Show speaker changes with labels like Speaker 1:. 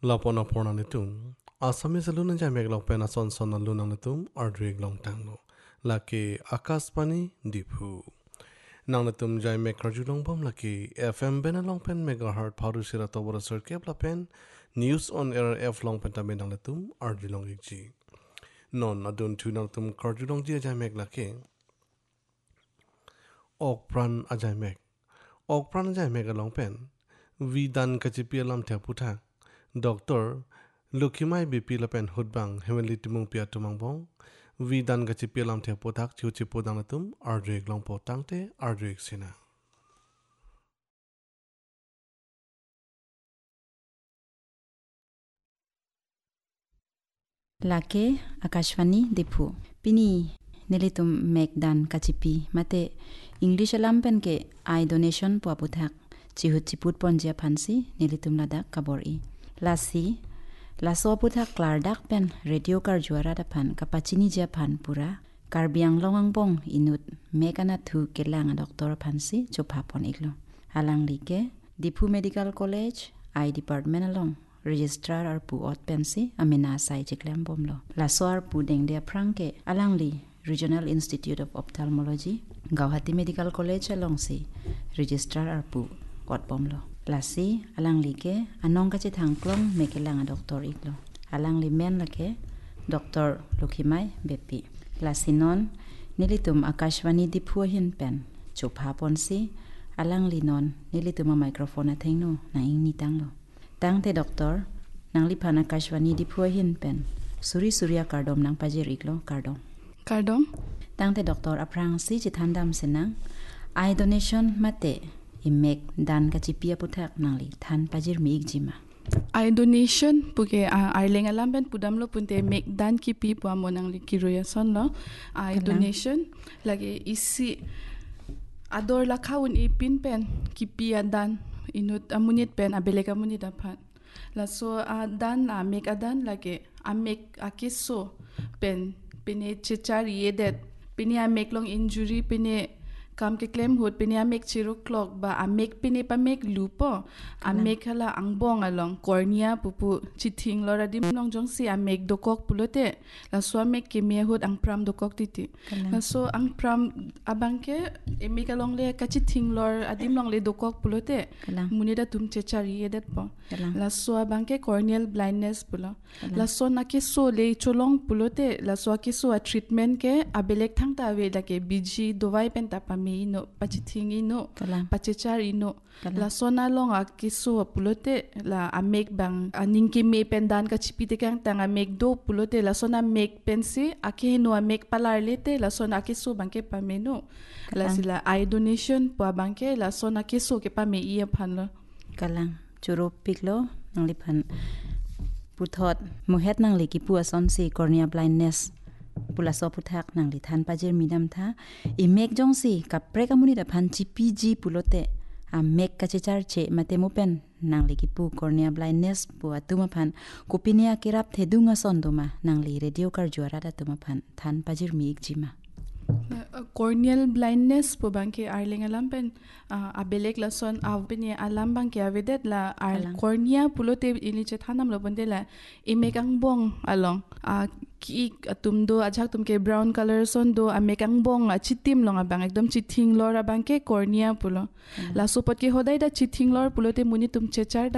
Speaker 1: Lapona porna nitum. Asami saluna jamek lopena son son luna nitum ardrig long tanglo. Laki akaspani dipu. Nang nitum jamek raju long bom laki FM bena long pen megahertz paru sira tobora circuit lapen news on air F long pen tabe nang nitum ardri long ikji. Non adun tu nang nitum karju long dia jamek laki. Ok pran ajamek. Ok pran ajamek long pen. Vidan kachipia lam te putak. Doktor Lukimai BP lapen hudbang hemenli timung pia tumang bong Vidan kachipia lam te potak chiu chipo dang natum ardreg long potang te ardreg sina.
Speaker 2: Lake Akashvani Dipu Pini Nelitum Megdan Kachipi Mate English alampen ke I donation puaputhak chihut chiput ponjia phansi Nelitum ladak kabori Lasi Laso puthak klardak pen radio kar juara da phan kapachini ja phan pura karbiang longang bong inut mekana thu kelang doktor phansi chopha pon iglo alang like Dipu Medical College I department along registrar ar pu ot pensi amena sai chiklem bomlo la soar pu deng dia prangke alangli Regional Institute of Ophthalmology Guwahati Medical College along si registrar ar pu ot bomlo lasi alangli ke anong ka chi thangklong mekelang doktor iklo alangli men lake Dr. Lukimai Bepi lasinon nilitum Akashvani Dipu hin pen chupha ponsi alangli non nilitum microphone athengno na ingni tanglo Tangte doktor nang lipan Akashvani Dipu hin pen suri surya kardom nang pajir iklo kardom tangte doktor aprang si chithandam senang I donation mate imek dan kachipia puthak nangli than pajir mi ikjima
Speaker 3: I donation puke arleng alamben pudamlo punte mek dan kipi puamonang likiroya sonlo I donation lagi isi ador lakhaun ipin pen kipi dan inut amunit pen abelek amunit aphat la so dan amek adan lage amek akiso pen pine chechari yedet pine amek long injury pine kam ke claim hot pine amek chiro clock ba amek pine pamek lupo amek hala angbong along cornea pupu chithing lora dim long jong si amek dokok pulote la so amek ke me hot ang pram dokok titi la so ang pram abangke emek along le kachithing lor adim long le dokok pulote munida tum chechari yedet po la so abangke corneal blindness pulo la so na ke so le cholong pulote la so ke so a treatment ke abelek thangta we la ke biji dowai pen tapami no pachithing no pachechari no la so na long a ke so pulote la amek bang aning ke me pendan ka chipite kang tang amek do pulote la so na mek pensi ake no amek palar lete la so na ke so bangke pameno la sila I donation pa bangke la so na ke so ke pame iya phanlo
Speaker 2: kalang churo piklo nangli phan puthot muhet nangli ki pu ason si cornea blindness pula so puthak nangli than pajir midam tha imek jong si kapre kamuni da phan chi pg pulote a mek ka chechar che mate mopen nangli ki pu cornea blindness pu atuma phan kopinia kirap thedunga sondoma nangli radio kar juara da tuma phan than pajir mi ikjima
Speaker 3: corneal blindness po bangke arling alampen abelek lason avpene alam bangke avedet la cornea pulote ini che thanam lo bonde la imekang bong along ki atumdo ajak tumke brown color son do amekang bong chitim long abang ekdom chithing lor abangke cornea pulo la sopot ke hodai da chithing lor pulote muni tum chechar da